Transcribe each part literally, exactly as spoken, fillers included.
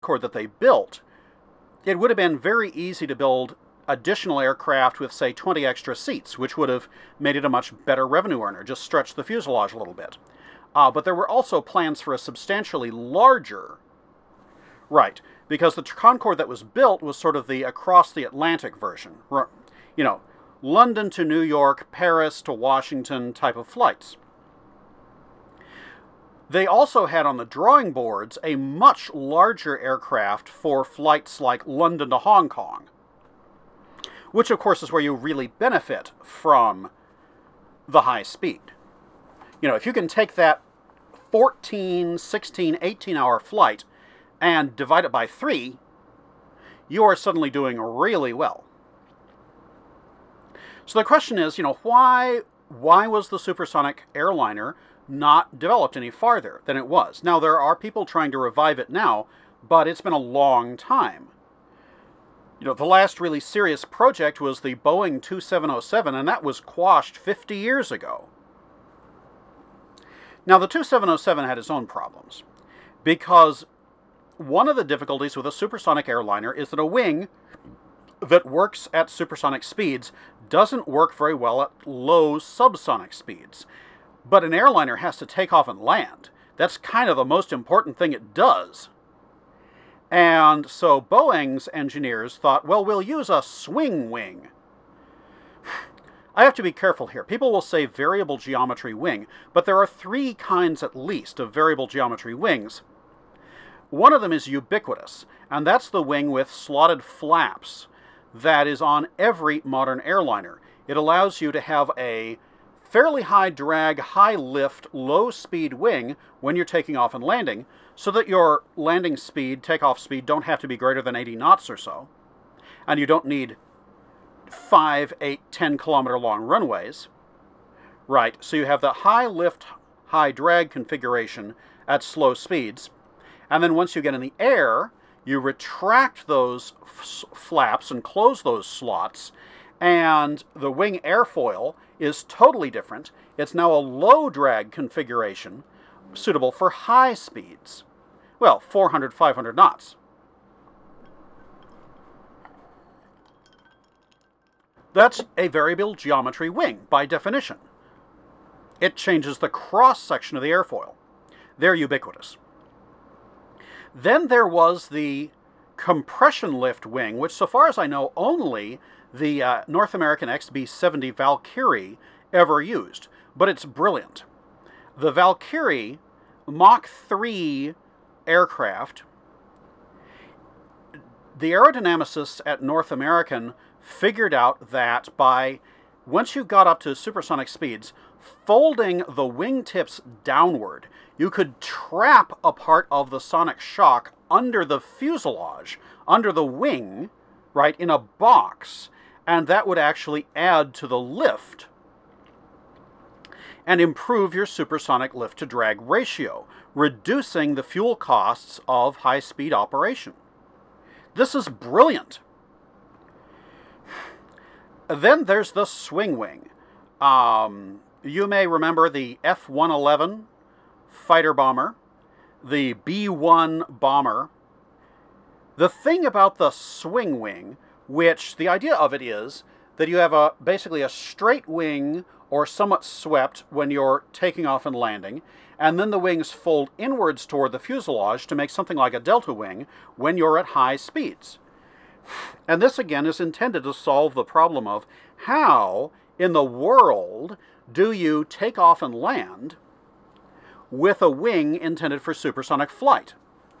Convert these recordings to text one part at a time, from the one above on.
Concorde that they built, it would have been very easy to build additional aircraft with, say, twenty extra seats, which would have made it a much better revenue earner, just stretch the fuselage a little bit. Uh, but there were also plans for a substantially larger, right, because the Concorde that was built was sort of the across the Atlantic version, you know, London to New York, Paris to Washington type of flights. They also had on the drawing boards a much larger aircraft for flights like London to Hong Kong, which of course is where you really benefit from the high speed. You know, if you can take that fourteen, sixteen, eighteen hour flight and divide it by three, you are suddenly doing really well. So the question is, you know, why, why was the supersonic airliner not developed any farther than it was? Now, there are people trying to revive it now, but it's been a long time. You know, the last really serious project was the Boeing twenty-seven oh seven, and that was quashed fifty years ago. Now, the twenty-seven oh seven had its own problems, because one of the difficulties with a supersonic airliner is that a wing that works at supersonic speeds doesn't work very well at low subsonic speeds. But an airliner has to take off and land. That's kind of the most important thing it does. And so Boeing's engineers thought, well, we'll use a swing wing. I have to be careful here. People will say variable geometry wing, but there are three kinds at least of variable geometry wings. One of them is ubiquitous, and that's the wing with slotted flaps that is on every modern airliner. It allows you to have a fairly high drag, high lift, low speed wing when you're taking off and landing, so that your landing speed, takeoff speed, don't have to be greater than eighty knots or so. And you don't need five, eight, ten kilometer long runways. Right, so you have the high lift, high drag configuration at slow speeds. And then once you get in the air, you retract those f- flaps and close those slots, and the wing airfoil is totally different. It's now a low drag configuration suitable for high speeds. Well, four hundred, five hundred knots. That's a variable geometry wing by definition. It changes the cross section of the airfoil. They're ubiquitous. Then there was the compression lift wing, which, so far as I know, only the uh, North American X B seventy Valkyrie ever used. But it's brilliant. The Valkyrie Mach three aircraft, the aerodynamicists at North American figured out that by, once you got up to supersonic speeds, folding the wingtips downward, you could trap a part of the sonic shock under the fuselage, under the wing, right, in a box, and that would actually add to the lift and improve your supersonic lift-to-drag ratio, reducing the fuel costs of high-speed operation. This is brilliant. Then there's the swing wing. Um, you may remember the F one eleven fighter bomber, the B one bomber. The thing about the swing wing, which the idea of it is that you have a basically a straight wing or somewhat swept when you're taking off and landing, and then the wings fold inwards toward the fuselage to make something like a delta wing when you're at high speeds. And this again is intended to solve the problem of how in the world do you take off and land with a wing intended for supersonic flight.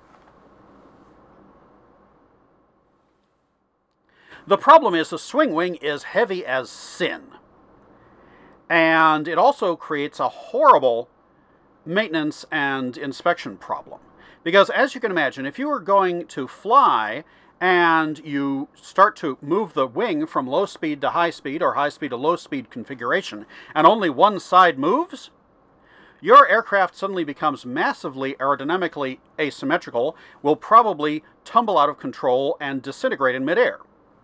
The problem is the swing wing is heavy as sin. And it also creates a horrible maintenance and inspection problem. Because as you can imagine, if you were going to fly and you start to move the wing from low speed to high speed or high speed to low speed configuration, and only one side moves, your aircraft suddenly becomes massively aerodynamically asymmetrical, will probably tumble out of control and disintegrate in midair.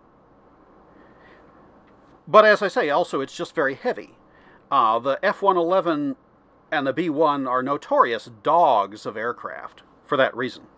But as I say, also it's just very heavy. Uh, the F one eleven and the B one are notorious dogs of aircraft for that reason.